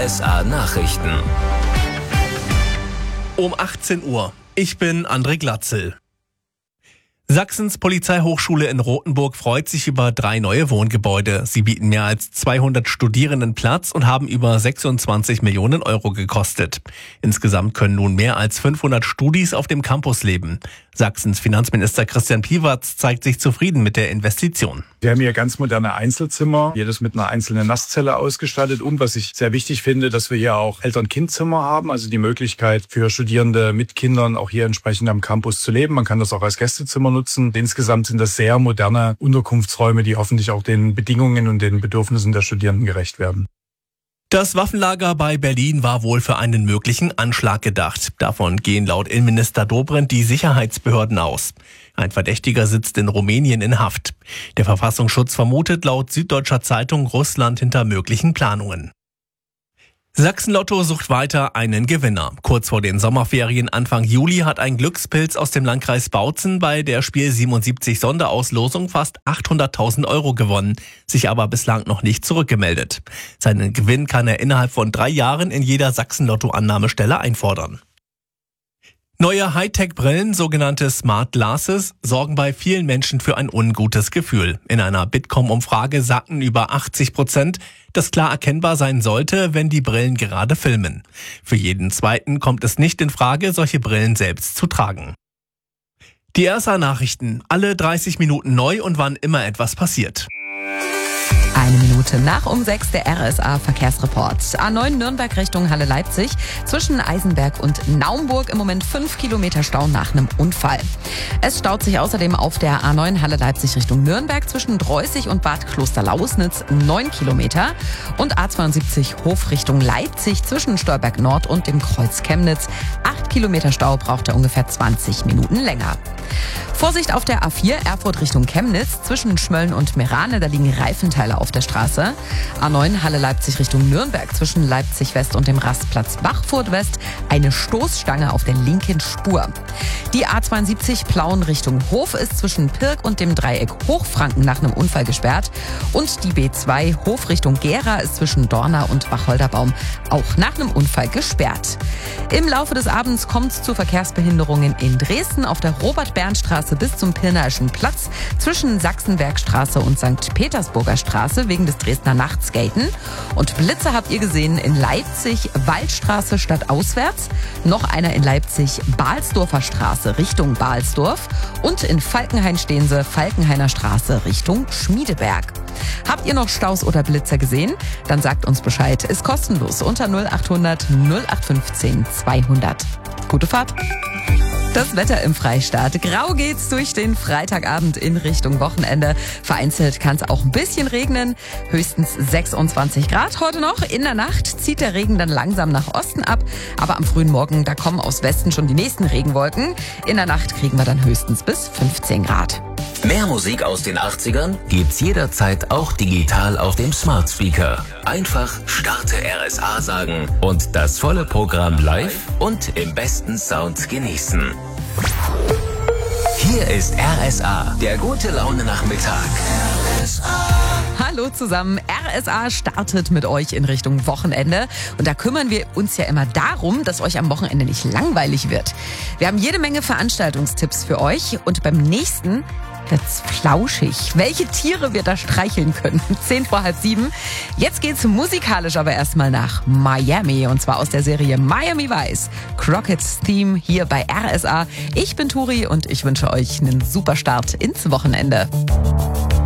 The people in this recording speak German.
RSA Nachrichten. Um 18 Uhr. Ich bin André Glatzel. Sachsens Polizeihochschule in Rothenburg freut sich über 3 neue Wohngebäude. Sie bieten mehr als 200 Studierenden Platz und haben über 26 Millionen Euro gekostet. Insgesamt können nun mehr als 500 Studis auf dem Campus leben. Sachsens Finanzminister Christian Piwatz zeigt sich zufrieden mit der Investition. Wir haben hier ganz moderne Einzelzimmer, jedes mit einer einzelnen Nasszelle ausgestattet. Und was ich sehr wichtig finde, dass wir hier auch Eltern-Kind-Zimmer haben, also die Möglichkeit für Studierende mit Kindern auch hier entsprechend am Campus zu leben. Man kann das auch als Gästezimmer nutzen. Insgesamt sind das sehr moderne Unterkunftsräume, die hoffentlich auch den Bedingungen und den Bedürfnissen der Studierenden gerecht werden. Das Waffenlager bei Berlin war wohl für einen möglichen Anschlag gedacht. Davon gehen laut Innenminister Dobrindt die Sicherheitsbehörden aus. Ein Verdächtiger sitzt in Rumänien in Haft. Der Verfassungsschutz vermutet laut Süddeutscher Zeitung Russland hinter möglichen Planungen. Sachsen-Lotto sucht weiter einen Gewinner. Kurz vor den Sommerferien Anfang Juli hat ein Glückspilz aus dem Landkreis Bautzen bei der Spiel 77 Sonderauslosung fast 800.000 Euro gewonnen, sich aber bislang noch nicht zurückgemeldet. Seinen Gewinn kann er innerhalb von 3 Jahren in jeder Sachsen-Lotto-Annahmestelle einfordern. Neue Hightech-Brillen, sogenannte Smart Glasses, sorgen bei vielen Menschen für ein ungutes Gefühl. In einer Bitkom-Umfrage sagten über 80%, dass klar erkennbar sein sollte, wenn die Brillen gerade filmen. Für jeden Zweiten kommt es nicht in Frage, solche Brillen selbst zu tragen. Die RSA-Nachrichten, alle 30 Minuten neu und wann immer etwas passiert. 1 Minute nach um 6 der RSA-Verkehrsreport. A9 Nürnberg Richtung Halle-Leipzig. Zwischen Eisenberg und Naumburg im Moment 5 Kilometer Stau nach einem Unfall. Es staut sich außerdem auf der A9 Halle-Leipzig Richtung Nürnberg zwischen Dreußig und Bad Klosterlausnitz 9 Kilometer. Und A72 Hof Richtung Leipzig zwischen Stolberg Nord und dem Kreuz Chemnitz. 8 Kilometer Stau braucht er ungefähr 20 Minuten länger. Vorsicht auf der A4 Erfurt Richtung Chemnitz zwischen Schmölln und Merane, da liegen Reifenteile auf der Straße. A9 Halle-Leipzig Richtung Nürnberg zwischen Leipzig West und dem Rastplatz Bachfurt West eine Stoßstange auf der linken Spur. Die A72 Plauen Richtung Hof ist zwischen Pirk und dem Dreieck Hochfranken nach einem Unfall gesperrt. Und die B2 Hof Richtung Gera ist zwischen Dorna und Wacholderbaum auch nach einem Unfall gesperrt. Im Laufe des Abends kommt es zu Verkehrsbehinderungen in Dresden auf der Robert-Bernstraße bis zum Pirnaischen Platz, zwischen Sachsenbergstraße und St. Petersburger Straße wegen des Dresdner Nachtskaten. Und Blitze habt ihr gesehen in Leipzig, Waldstraße stadtauswärts, noch einer in Leipzig, Balsdorfer Straße Richtung Balsdorf und in Falkenhain stehen sie, Falkenhainer Straße Richtung Schmiedeberg. Habt ihr noch Staus oder Blitzer gesehen? Dann sagt uns Bescheid. Ist kostenlos unter 0800 0815 200. Gute Fahrt! Das Wetter im Freistaat. Grau geht's durch den Freitagabend in Richtung Wochenende. Vereinzelt kann es auch ein bisschen regnen. Höchstens 26 Grad heute noch. In der Nacht zieht der Regen dann langsam nach Osten ab. Aber am frühen Morgen, da kommen aus Westen schon die nächsten Regenwolken. In der Nacht kriegen wir dann höchstens bis 15 Grad. Mehr Musik aus den 80ern gibt's jederzeit auch digital auf dem Smart Speaker. Einfach Starte RSA sagen und das volle Programm live und im besten Sound genießen. Hier ist RSA, der gute Laune Nachmittag. Hallo zusammen, RSA startet mit euch in Richtung Wochenende und da kümmern wir uns ja immer darum, dass euch am Wochenende nicht langweilig wird. Wir haben jede Menge Veranstaltungstipps für euch und beim nächsten wird's flauschig. Welche Tiere wir da streicheln können. 6:10. Jetzt geht's musikalisch aber erstmal nach Miami und zwar aus der Serie Miami Vice. Crockett's Theme hier bei RSA. Ich bin Turi und ich wünsche euch einen super Start ins Wochenende.